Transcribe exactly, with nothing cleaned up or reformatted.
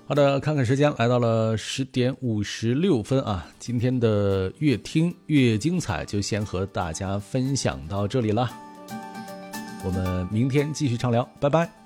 好的，看看时间，来到了十点五十六分啊，今天的越听越精彩就先和大家分享到这里了，我们明天继续畅聊，拜拜。